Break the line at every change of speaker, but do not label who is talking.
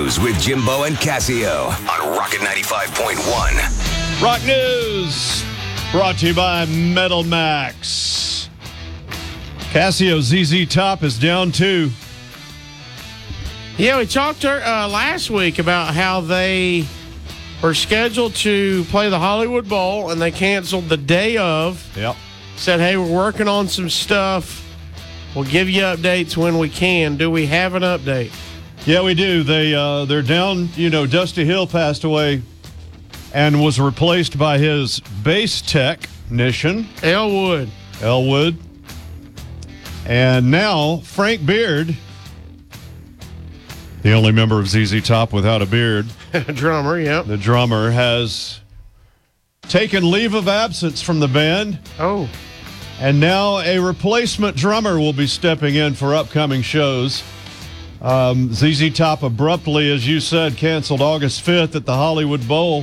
News with Jimbo and Casio on Rocket 95.1.
Rock News brought to you by Metal Max. Casio ZZ Top is down 2.
Yeah, we talked last week about how they were scheduled to play the Hollywood Bowl, and they canceled the day of.
Yep.
Said, hey, we're working on some stuff. We'll give you updates when we can. Do we have an update?
Yeah, we do. They're down. Dusty Hill passed away and was replaced by his bass technician,
Elwood.
And now Frank Beard, the only member of ZZ Top without a beard,
Drummer, yeah.
the drummer, has taken leave of absence from the band.
Oh.
And now a replacement drummer will be stepping in for upcoming shows. ZZ Top abruptly, as you said, canceled August 5th at the Hollywood Bowl.